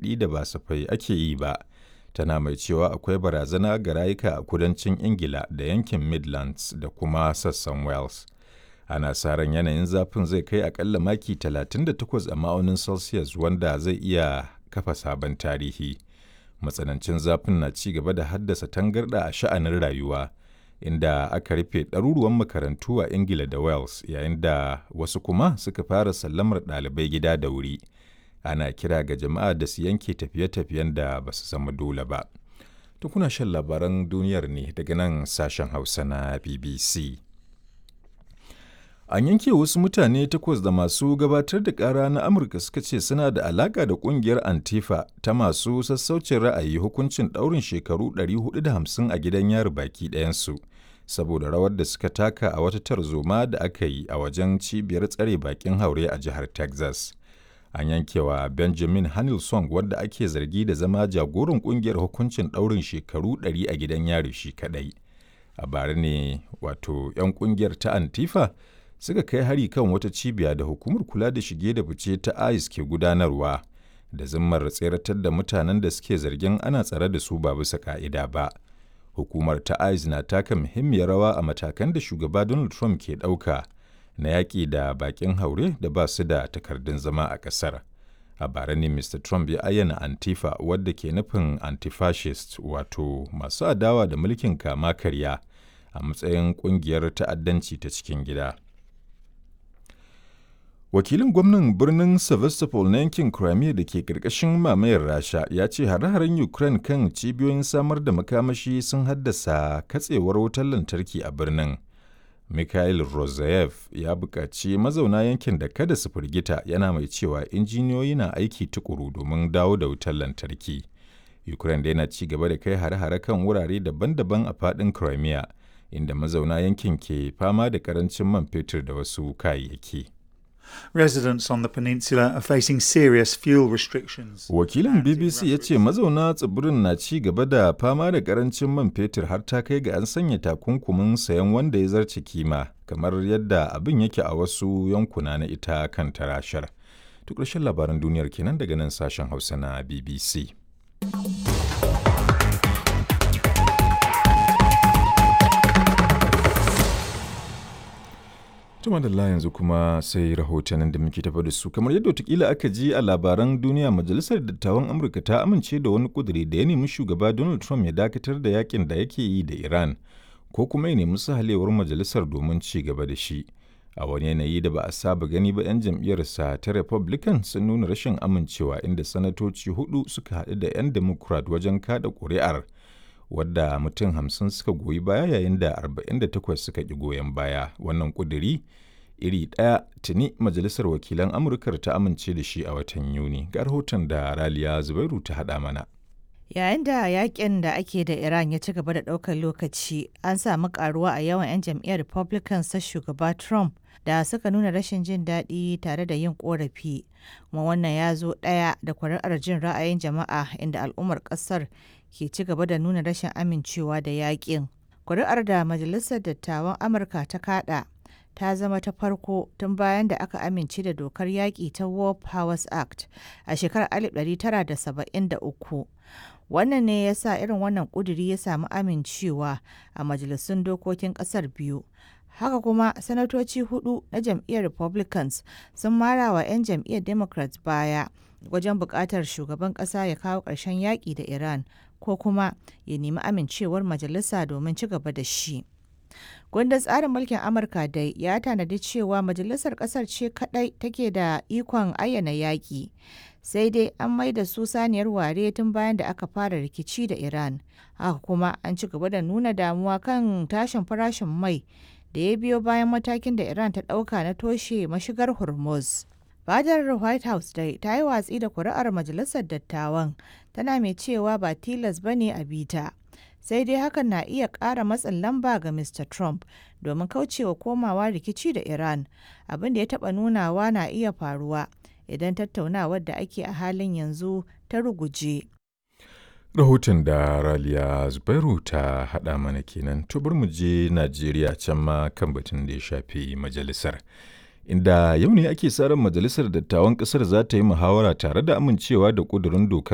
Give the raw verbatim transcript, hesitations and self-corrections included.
gargaɗi da ba safai ake yi ba, tana mai cewa akwai barazana ga rayuka a kudancin Ingila da yankin Midlands da kuma sassan Wales. Ana sa ran yanayin zafin zai kai akalla maki talatin da takwas a ma'aunin Celsius, wanda zai iya kafa sabon tarihi. Matsanancin zafin na ci gaba da haddasa tangarɗa a sha'anin rayuwa, inda aka rufe ɗaruruwan makarantu a Ingila da Wales, yayin da wasu kuma suka fara sallamar ɗalibai gida da wuri. Ana kira ga jama'a da su yanke tafiye-tafiyen da ba su zama dole ba. To kuna shan labaran duniyar ne daga nan sashen Hausa na B B C. An yanke wasu mutane takwas da masu gabatar da ƙara na Amurka suka ce suna da alaƙa da ƙungiyar Antifa ta masu sassaucin ra'ayi hukuncin ɗaurin shekaru ɗari huɗu da hamsin a gidan yari baki ɗayansu, saboda rawar da suka taka a wata tarzoma da aka yi a wajen cibiyar tsare bakin haure a jihar Texas. An yankewa Benjamin Hanilson, wanda ake zargi da zama jagoran ƙungiyar, hukuncin ɗaurin shekaru ɗari a gidan yari shi kaɗai. A bara ne wato 'yan ƙungiyar ta Antifa suka kai hari kan wata cibiya da hukumar kula da shige da fice ta ICE ke gudanarwa da zimmar tseratar da mutanen da suke zargin ana tsare da su ba bisa ka'ida ba. Hukumar ta ICE na taka muhimmiyar rawa a matakan da shugaba Donald Trump ke ɗauka na yaƙi da baƙin haure da ba su da takardun zama a ƙasar. A bara ne Mister Trump ya ayyana Antifa, wadda ke nufin anti-fascist, wato masu adawa da mulkin kama karya, a matsayin ƙungiyar ta'addanci ta cikin gida. Wakilin gwamnan birnin Sevastopol na yankin Crimea da ke ƙarƙashin mamayar Rasha ya ce hare-haren Ukraine kan cibiyoyin samar da makamashi sun haddasa katsewar wutar lantarki a birnin. Mikhail Rozayev ya buƙaci mazauna yankin da kada su firgita, yana mai cewa injiniyoyi na aiki tukuru domin dawo da wutar lantarki. Ukraine da yana ci gaba da kai hare-hare kan wurare daban-daban a faɗin Crimea, inda mazauna yankin ke fama da ƙarancin man fetur da wasu kayayyaki. Residents on the peninsula are facing serious fuel restrictions. Wakilin B B C ya ce mazauna tsibirin na ci gaba da fama da karancin man fetur har ta kai ga an sanya takunkumin sayan wanda ya zarce kima, kamar yadda abin yake a wasu yankuna na ita kan tarashar. Duk ƙarshen labaran duniyar kenan daga nan sashen Hausa na B B C. Tuma da yanzu kuma sai rahotannin da muke tafa da su. Kamar yadda watakila aka ji a labaran duniya, Majalisar Dattawan Amurka ta amince da wani kuduri da ya nemi shugaba Donald Trump ya dakatar da yakin da yake yi da Iran, ko kuma ya nemi sahalewar majalisar domin ci gaba da shi. A wani yanayi da ba a saba gani ba, 'yan jam'iyyarsa ta Republican sun nuna rashin amincewa, inda sanatoci hudu suka haɗu da 'yan Democrat wajen kada ƙuri'ar, wadda mutum hamsin suka goyi baya yayin da arba'in da takwas suka ƙi goyon baya. Wannan ƙuduri iri ɗaya tuni Majalisar Wakilan Amurkar ta amince da shi a watan Yuni. Ga rahoton da Raliya Zubairu ta haɗa mana. Yayin da yakin da ake da Iran ya ci gaba da ɗaukar lokaci, an samu karuwa a yawan 'yan jam'iyyar Republicans ta shugaba Trump da suka nuna rashin jin daɗi tare da yin ƙorafi. Kuma wannan ya zo ɗaya da kuri'ar jin ra'ayin jama'a, inda al'ummar ƙasar ke ci gaba da nuna rashin amincewa da yakin. Kuri'ar da Majalisar Dattawan Amurka ta kada ta zama ta farko tun bayan da aka amince da dokar yaƙi ta War Powers Act a shekarar alif ɗari tara da saba'in da uku. Wannan ne ya sa irin wannan ƙuduri ya samu amincewa a majalisun dokokin ƙasar biyu. Haka kuma, sanatoci hudu na jam'iyyar Republicans sun mara wa 'yan jam'iyyar Democrats baya wajen buƙatar shugaban ƙasa ya kawo ƙarshen yaƙi da Iran, ko kuma ya nemi amincewar majalisa domin ci gaba da shi. Kundin tsarin mulkin Amurka dai ya tanadi cewa majalisar ƙasar ce kaɗai take da ikon ayyana yaƙi, sai dai an maida su saniyar ware tun bayan da aka fara rikici da Iran. Haka kuma an ci gaba da nuna damuwa kan tashin farashin mai da ya biyo bayan matakin da Iran ta ɗauka na toshe mashigar Hormuz. Fadar White House dai ta yi watsi da kuri'ar Majalisar Dattawan, tana mai cewa ba tilas ba ne a bita. Sai dai hakan na iya ƙara matsin lamba ga Mister Trump domin kaucewa komawa rikici da Iran, abin da ya taɓa nunawa na iya faruwa idan tattaunawar da ake a halin yanzu ta ruguje. Rahoton da Raliya Zubairu ta haɗa mana kenan. To bari mu je Najeriya, can ma kan batun da ya shafi majalisar. Inda yau ne ake sa ran Majalisar Dattawan ƙasar za ta yi muhawara tare da amincewa da ƙudurin dokar